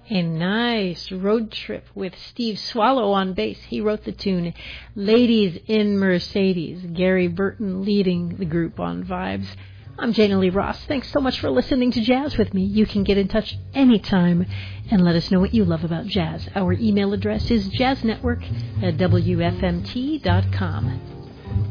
A nice road trip with Steve Swallow on bass. He wrote the tune Ladies in Mercedes. Gary Burton leading the group on vibes. I'm Jana Lee Ross. Thanks so much for listening to Jazz with me. You can get in touch anytime and let us know what you love about jazz. Our email address is jazznetwork@wfmt.com.